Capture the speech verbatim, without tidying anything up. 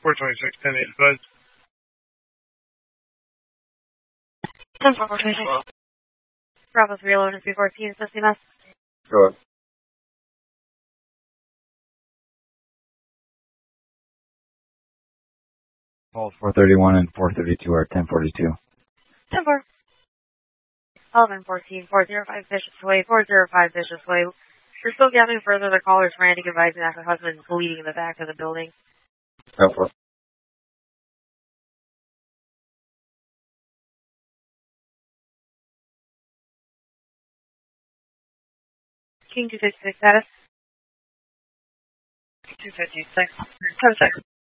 four twenty-six, ten eight, bud. ten four, four twenty-six. Bravo three eleven three fourteen, C M S. Go ahead. Calls four thirty-one and four thirty-two are ten forty-two. ten four. eleven fourteen, four oh five Vicious Way, four oh five Vicious Way. We're still gathering further. The caller's frantic, advising that her husband is bleeding in the back of the building. ten four. King two fifty-six status. two fifty-six. ten six.